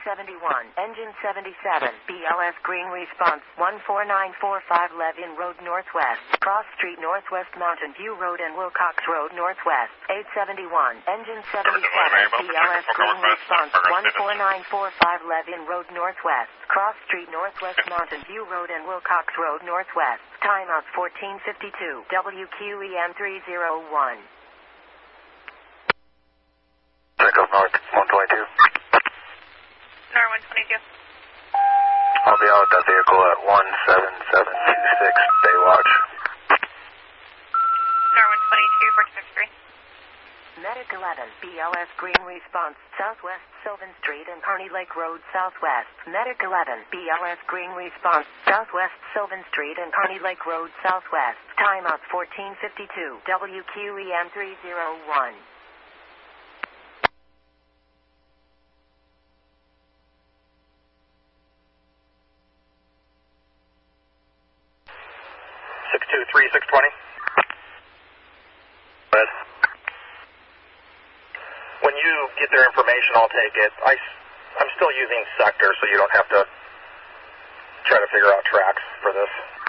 871, engine 77, BLS green response, 14945 Levin Road Northwest, Cross Street Northwest, Mountain View Road and Wilcox Road Northwest, 871, engine 77, BLS green response, 14945 Levin Road Northwest, Cross Street Northwest, Mountain View Road and Wilcox Road Northwest, timeout 1452, WQEM 301. Echo North 122. North 122. I'll be out with that vehicle at 17726 Baywatch. North 122, 1453. Medic 11, BLS green response, Southwest Sylvan Street and Kearney Lake Road Southwest. Medic 11, BLS green response, Southwest Sylvan Street and Kearney Lake Road Southwest. Timeout 1452, WQEM 301. When you get their information, I'll take it. I'm still using Sector, so you don't have to try to figure out tracks for this.